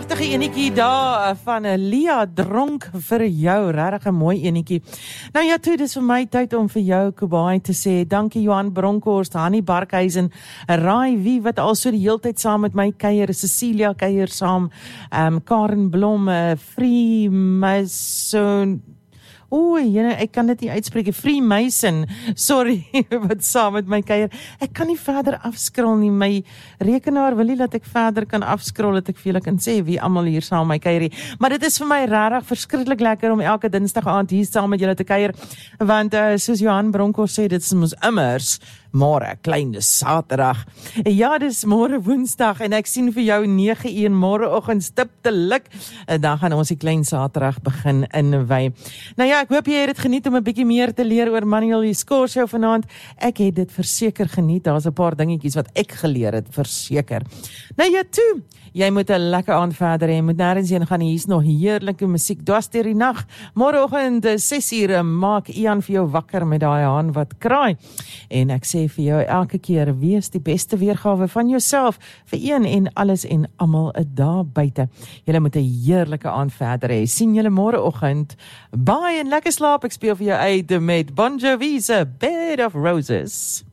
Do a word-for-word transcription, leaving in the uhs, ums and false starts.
Pragtige enetjie daar van Lia Dronk vir jou, regtig 'n mooi enetjie. Nou ja, toe, dis vir my tyd om vir jou, Kubai, te sê, dankie Johan Bronkhorst, Hannie Barkhuizen, Rai Wie, wat al so die heeltyd saam met my kuier, Cecilia kuier saam, um, Karen Blom, uh, Free Mason, Oei, ek kan dit nie uitspreek, Freemason, sorry, wat saam met my kuier. Ek kan nie verder afskrol nie, my rekenaar wil nie dat ek verder kan afskrol, dat ek vir julle kan sê wie almal hier saam met my kuier. Maar dit is vir my regtig verskriklik lekker om elke dinsdag aand hier saam met julle te kuier, want uh, soos Johan Bronkhorst sê, dit is ons immers môre, kleine Saterdag. Ja, dis môre Woensdag en ek sien vir jou nege uur môreoggend stiptelik. Dan gaan ons die klein Saterdag begin inwy. Nou ja, ek hoop jy het dit geniet om 'n bietjie meer te leer oor Manuel Escorcio vanaand. Ek het dit verseker geniet. Daar's 'n paar dingetjies wat ek geleer het, verseker. Nou ja, toe. Jy moet 'n lekker aand verder hê. Moet nêrens heen gaan. Hier's nog heerlike musiek dwars deur die nag. Môreoggend ses uur maak Ian vir jou wakker met daai haan wat kraai. En ek sê vir jou elke keer, wees die beste weergawe van jouself vir een en alles en almal daar buite. Julle moet 'n heerlike aand verder hê. Sien julle môreoggend. Bye en lekker slaap. Ek speel vir jou uit met Bon Jovi se Bed of Roses.